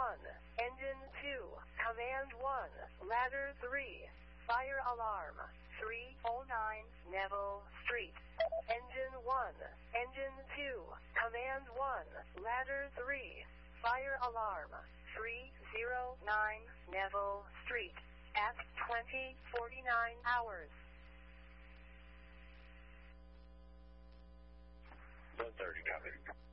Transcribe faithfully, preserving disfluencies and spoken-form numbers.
one, Engine two, Command one, Ladder three, Fire Alarm, three oh nine, Neville Street. Engine one, Engine two, Command one, Ladder three, Fire Alarm, three oh nine, Neville Street, at twenty forty-nine hours. one thirty, copy.